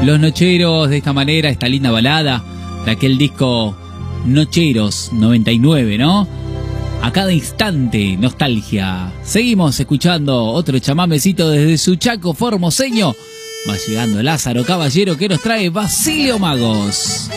Los Nocheros, de esta manera, esta linda balada de aquel disco Nocheros 99, ¿no? A cada instante, nostalgia. Seguimos escuchando otro chamamecito desde Suchaco, formoseño. Va llegando Lázaro Caballero, que nos trae Basilio Magos.